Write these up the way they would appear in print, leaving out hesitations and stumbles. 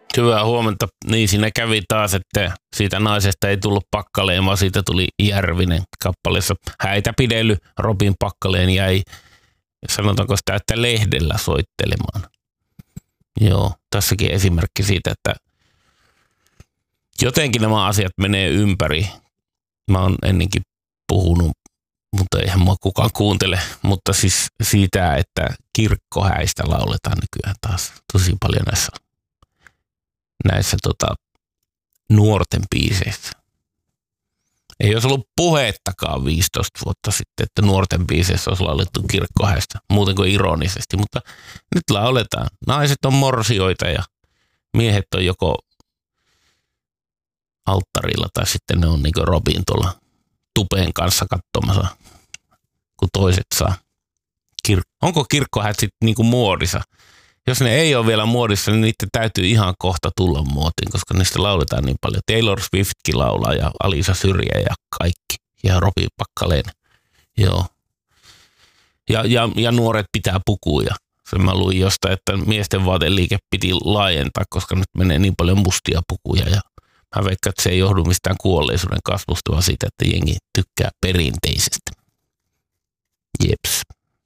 Hyvää huomenta. Niin siinä kävi taas, että siitä naisesta ei tullut Pakkaleen, vaan siitä tuli Järvinen kappaleessa. Häitä pidely Robin Pakkaleen jäi, sanotaanko sitä, että lehdellä soittelemaan. Joo, tässäkin esimerkki siitä, että jotenkin nämä asiat menee ympäri. Mä oon ennenkin puhunut, mutta eihän mua kukaan kuuntele, mutta siis siitä, että kirkkohäistä lauletaan nykyään taas tosi paljon näissä nuorten biiseissä. Ei olisi ollut puhettakaan 15 vuotta sitten, että nuorten biiseissä olisi laulettu kirkkohäistä, muuten kuin ironisesti, mutta nyt lauletaan. Naiset on morsioita ja miehet on joko alttarilla tai sitten ne on niin kuin Robin tuolla tupeen kanssa katsomassa, kun toiset saa. Onko kirkkohäät sitten niin kuin muodissa? Jos ne ei ole vielä muodissa, niin niiden täytyy ihan kohta tulla muotiin, koska niistä lauletaan niin paljon. Taylor Swiftkin laulaa ja Alisa Syrjä ja kaikki. Ja Robin Pakkaleen. Joo. Ja nuoret pitää pukuja. Sen mä luin jostain, että miesten vaateliike piti laajentaa, koska nyt menee niin paljon mustia pukuja. Ja mä veikkaan, että se ei johdu mistään kuolleisuuden kasvusta, vaan siitä, että jengi tykkää perinteisestä. Jeps.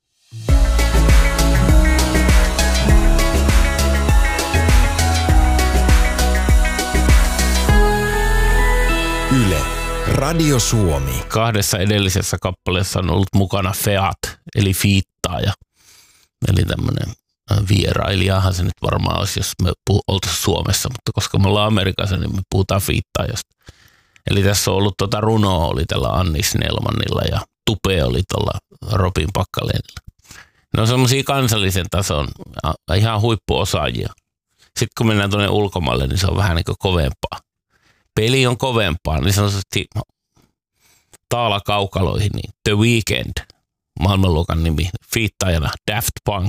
Yle, Radio Suomi. 2 edellisessä kappaleessa on ollut mukana Feat, eli fiittaaja. Eli tämmöinen vierailijahan se nyt varmaan olisi, jos me oltaisiin Suomessa, mutta koska me ollaan Amerikassa, niin me puhutaan fiittaajasta. Eli tässä on ollut runoa oli tällä Anni Snellmanilla ja tupe oli tuolla Robin Pakkaleenilla. Ne on semmoisia kansallisen tason ihan huippuosaajia. Sitten kun mennään tuonne ulkomaille, niin se on vähän niin kuin kovempaa. Peli on kovempaa, niin sanotusti taalakaukaloihin, niin The Weeknd, maailmanluokan nimi, fiittaajana Daft Punk.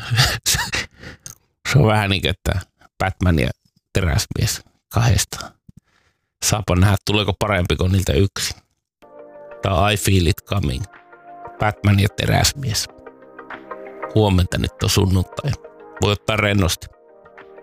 Se on vähän niin kuin, että Batman ja teräsmies kahdestaan. Saapa nähdä, tuleeko parempi kuin niiltä yksi. Tämä I Feel It Coming. Batman ja teräsmies. Huomenta nyt on sunnuntai. Voi ottaa rennosti.